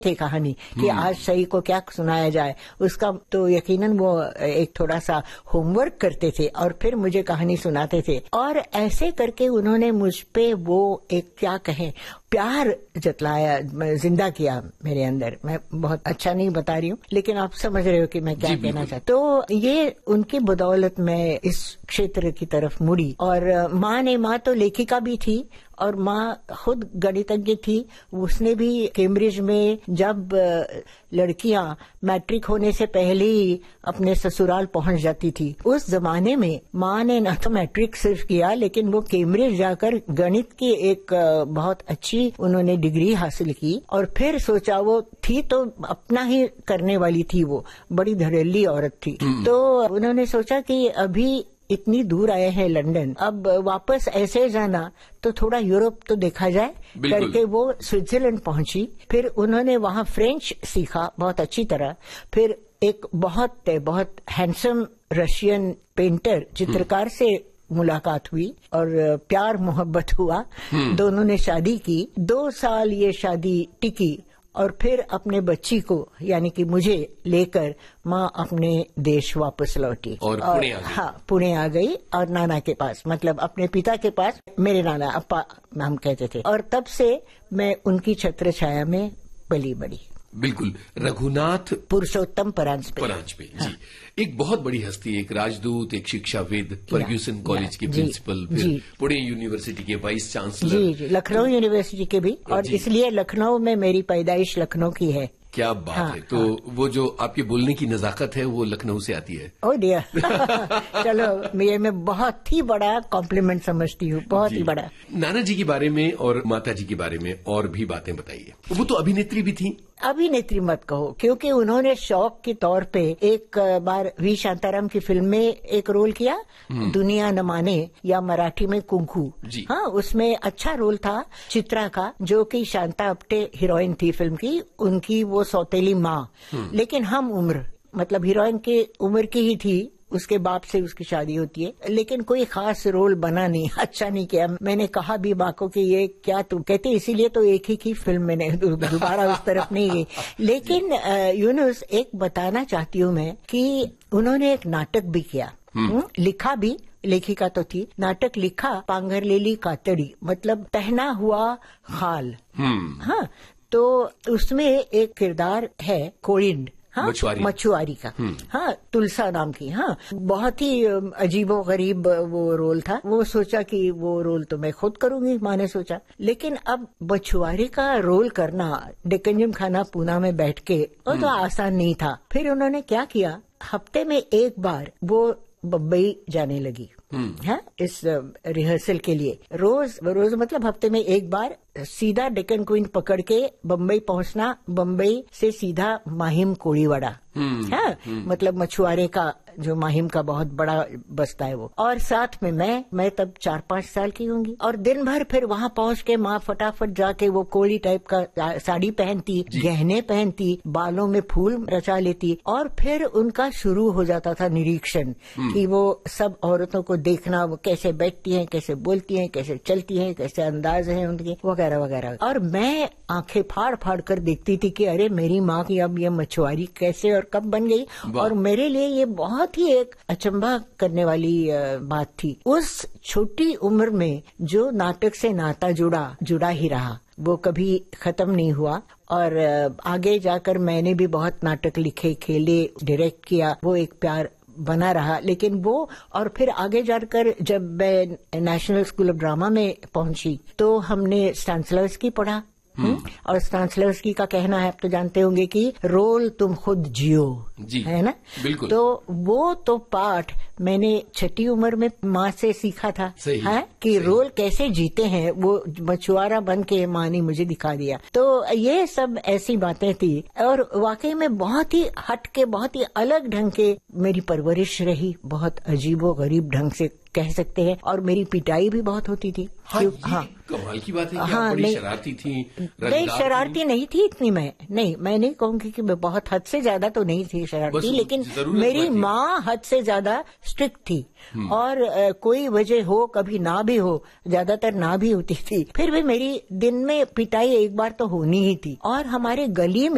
थी कहानी कि आज सही को क्या सुनाया जाए, उसका तो यकीनन वो एक थोड़ा सा होमवर्क करते थे और फिर मुझे कहानी सुनाते थे। और ऐसे करके उन्होंने मुझ पे वो एक क्या कहें प्यार जतलाया, जिंदा किया मेरे अंदर। मैं बहुत अच्छा नहीं बता रही हूँ, लेकिन आप समझ रहे हो कि मैं क्या कहना चाहती हूँ। तो ये उनकी बदौलत मैं इस क्षेत्र की तरफ मुड़ी। और माँ तो लेखिका भी थी और माँ खुद गणितज्ञ थी। उसने भी कैम्ब्रिज में जब लड़कियां मैट्रिक होने से पहले ही अपने ससुराल पहुंच जाती थी, उस जमाने में माँ ने न तो मैट्रिक सिर्फ किया, लेकिन वो कैम्ब्रिज जाकर गणित की एक बहुत अच्छी उन्होंने डिग्री हासिल की। और फिर सोचा, वो थी तो अपना ही करने वाली थी, वो बड़ी धड़ल्ली औरत थी। तो उन्होंने सोचा कि अभी इतनी दूर आए हैं लंदन, अब वापस ऐसे जाना तो थोड़ा यूरोप तो देखा जाए करके वो स्विट्जरलैंड पहुंची। फिर उन्होंने वहां फ्रेंच सीखा बहुत अच्छी तरह। फिर एक बहुत हैंडसम रशियन पेंटर, चित्रकार से मुलाकात हुई और प्यार मोहब्बत हुआ। दोनों ने शादी की। 2 साल ये शादी टिकी और फिर अपने बच्ची को यानी कि मुझे लेकर माँ अपने देश वापस लौटी और पुणे आ गई। हाँ, पुणे आ गई और नाना के पास, मतलब अपने पिता के पास, मेरे नाना अप्पा हम कहते थे। और तब से मैं उनकी छत्र छाया में पली बड़ी। बिल्कुल। रघुनाथ पुरुषोत्तम परांजपे जी, एक बहुत बड़ी हस्ती, एक राजदूत, एक शिक्षाविद, फर्ग्यूसन कॉलेज के प्रिंसिपल, फिर पुणे यूनिवर्सिटी के वाइस चांसलर, जी, लखनऊ यूनिवर्सिटी के भी। और इसलिए लखनऊ में मेरी पैदाइश लखनऊ की है। क्या बात है। तो वो जो आपके बोलने की नजाकत है वो लखनऊ से आती है। ओह डियर चलो, ये मैं बहुत ही बड़ा कॉम्प्लीमेंट समझती हूँ, बहुत ही बड़ा। नाना जी के बारे में और माता जी के बारे में और भी बातें बताइए। वो तो अभिनेत्री भी थी। अभिनेत्री मत कहो, क्योंकि उन्होंने शौक के तौर पे एक बार वी शांताराम की फिल्म में एक रोल किया, दुनिया न माने, या मराठी में कुंकू। हाँ, उसमें अच्छा रोल था चित्रा का, जो कि शांता अप्टे हीरोइन थी फिल्म की, उनकी वो सौतेली माँ। लेकिन हम उम्र, मतलब हीरोइन के उम्र की ही थी, उसके बाप से उसकी शादी होती है, लेकिन कोई खास रोल बना नहीं, अच्छा नहीं किया। मैंने कहा भी माँ को कि ये क्या तुम कहते, इसीलिए तो एक ही की फिल्म मैंने दोबारा उस तरफ नहीं गई। लेकिन यूनुस, एक बताना चाहती हूँ मैं कि उन्होंने एक नाटक भी किया, लिखा भी, लेखिका तो थी, नाटक लिखा, पांघरलेली कातड़ी, मतलब पहना हुआ खाल। हाँ, तो उसमें एक किरदार है कोरिंड, हाँ, मछुआरी का। हाँ, तुलसा नाम की। हाँ, बहुत ही अजीबो गरीब वो रोल था। वो सोचा कि वो रोल तो मैं खुद करूंगी, माँ ने सोचा। लेकिन अब मछुआरी का रोल करना डेक्कन जिमखाना पूना में बैठ के, वो तो आसान नहीं था। फिर उन्होंने क्या किया, हफ्ते में एक बार वो बम्बई जाने लगी, है, इस रिहर्सल के लिए। रोज मतलब हफ्ते में एक बार सीधा डेक्कन क्वीन पकड़ के बम्बई पहुंचना, बम्बई से सीधा माहिम कोड़ीवाड़ा, है, मतलब मछुआरे का जो माहिम का बहुत बड़ा बस्ता है वो। और साथ में मैं तब 4-5 साल की होंगी। और दिन भर फिर वहां पहुंच के माँ फटाफट जाके वो कोड़ी टाइप का साड़ी पहनती, गहने पहनती, बालों में फूल रचा लेती, और फिर उनका शुरू हो जाता था निरीक्षण कि वो सब औरतों को देखना, वो कैसे बैठती हैं, कैसे बोलती हैं, कैसे चलती हैं, कैसे अंदाज हैं उनके, वगैरह वगैरह। और मैं आंखें फाड़ फाड़ कर देखती थी कि अरे मेरी माँ की अब ये मछुआरी कैसे और कब बन गई। और मेरे लिए ये बहुत ही एक अचंभा करने वाली बात थी। उस छोटी उम्र में जो नाटक से नाता जुड़ा ही रहा, वो कभी खत्म नहीं हुआ। और आगे जाकर मैंने भी बहुत नाटक लिखे, खेले, डायरेक्ट किया, वो एक प्यार बना रहा। लेकिन वो, और फिर आगे जाकर जब मैं नेशनल स्कूल ऑफ ड्रामा में पहुंची तो हमने स्टानिस्लावस्की पढ़ा। और स्टानिस्लावस्की का कहना है, आप तो जानते होंगे कि रोल तुम खुद जियो, है ना। बिल्कुल। तो वो तो पाठ मैंने छठी उम्र में माँ से सीखा था, है कि रोल कैसे जीते हैं, वो मछुआरा बन के माँ ने मुझे दिखा दिया। तो ये सब ऐसी बातें थी। और वाकई में बहुत ही हट के, बहुत ही अलग ढंग के मेरी परवरिश रही, बहुत अजीबो गरीब ढंग से कह सकते हैं। और मेरी पिटाई भी बहुत होती थी। हाँ, कमाल की बात है कि आप बड़ी शरारती थी। नहीं, शरारती नहीं थी इतनी मैं नहीं कहूंगी कि मैं बहुत हद से ज्यादा तो नहीं थी शरारती, लेकिन मेरी माँ हद से ज्यादा स्ट्रिक्ट थी। और कोई वजह हो, कभी ना भी हो, ज्यादातर ना भी होती थी, फिर भी मेरी दिन में पिटाई एक बार तो होनी ही थी। और हमारे गली में